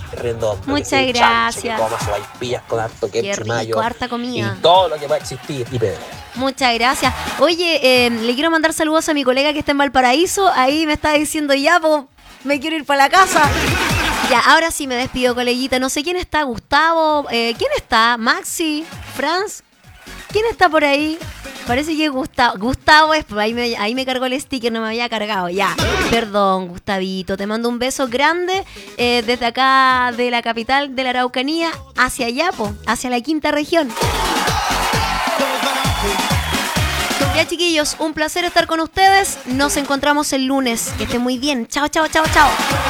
redondo. Muchas que gracias. chancho, que coma sopaipillas con harto Qué ketchup, rico, mayo, harta comida. y todo lo que pueda existir. Y Pedro. Muchas gracias. Oye, le quiero mandar saludos a mi colega que está en Valparaíso. Ahí me está diciendo ya, pues me quiero ir para la casa. Ya, ahora sí me despido, coleguita. No sé quién está, Gustavo. ¿Quién está? Maxi, Franz. ¿Quién está por ahí? Parece que es Gustavo. Gustavo es, pues ahí me cargó el sticker, no me había cargado. Ya, perdón, Gustavito. Te mando un beso grande desde acá de la capital de la Araucanía hacia allá, hacia la quinta región. Ya, chiquillos, un placer estar con ustedes. Nos encontramos el lunes. Que estén muy bien. Chao, chao, chao, chao.